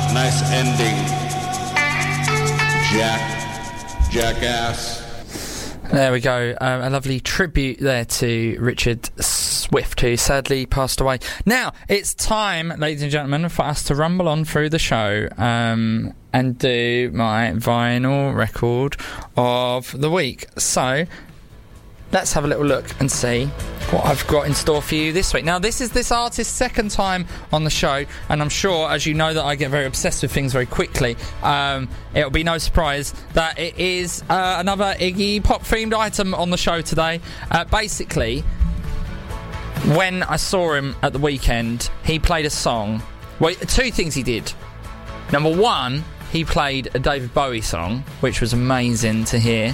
Nice ending. Jackass. There we go. A lovely tribute there to Richard Swift, who sadly passed away. Now, it's time, ladies and gentlemen, for us to rumble on through the show and do my vinyl record of the week. So, let's have a little look and see what I've got in store for you this week. Now, this is this artist's second time on the show, and I'm sure, as you know, that I get very obsessed with things very quickly. It'll be no surprise that it is another Iggy Pop themed item on the show today. Basically, when I saw him at the weekend, he played a song. Well, two things he did. Number one, he played a David Bowie song, which was amazing to hear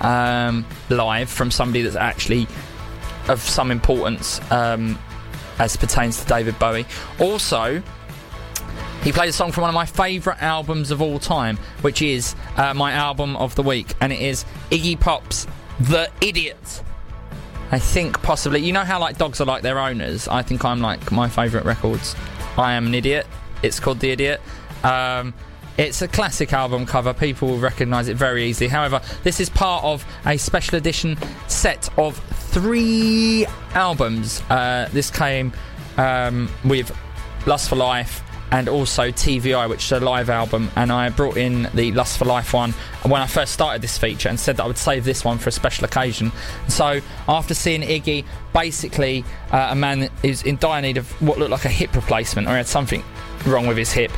live from somebody that's actually of some importance as pertains to David Bowie. Also, he played a song from one of my favourite albums of all time, which is my album of the week, and it is Iggy Pop's The Idiot. I think possibly, you know how like dogs are like their owners? I think I'm like my favourite records. I Am an Idiot. It's called The Idiot. It's a classic album cover. People will recognise it very easily. However, this is part of a special edition set of 3 albums. This came with Lust for Life and also TVI, which is a live album, and I brought in the Lust for Life one when I first started this feature and said that I would save this one for a special occasion. So after seeing Iggy, basically a man who's in dire need of what looked like a hip replacement, or he had something wrong with his hip,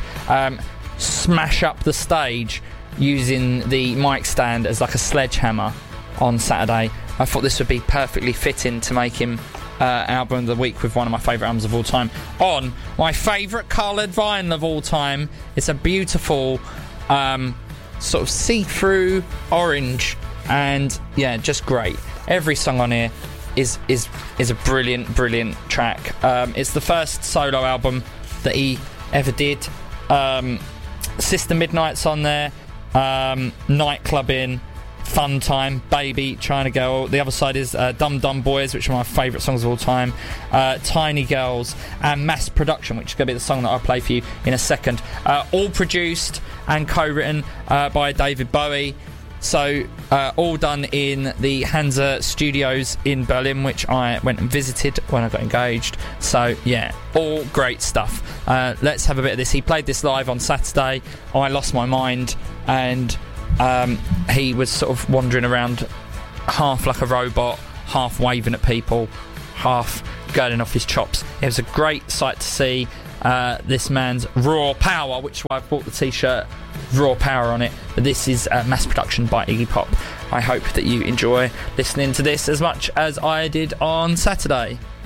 smash up the stage using the mic stand as like a sledgehammer on Saturday, I thought this would be perfectly fitting to make him album of the week with one of my favourite albums of all time on my favourite coloured vinyl of all time. It's a beautiful sort of see-through orange, and yeah, just great. Every song on here is a brilliant track. It's the first solo album that he ever did. Sister Midnight's on there, Nightclubbing, Fun Time, Baby, China Girl. The other side is Dum Dum Boys, which are my favourite songs of all time, Tiny Girls, and Mass Production, which is going to be the song that I'll play for you in a second. All produced and co-written by David Bowie. So all done in the Hansa Studios in Berlin, which I went and visited when I got engaged. So yeah, all great stuff. Let's have a bit of this. He played this live on Saturday. I lost my mind, and he was sort of wandering around half like a robot, half waving at people, half girding off his chops. It was a great sight to see. This man's raw power, which I've bought the t-shirt Raw Power on it, but this is Mass Production by Iggy Pop. I hope that you enjoy listening to this as much as I did on Saturday.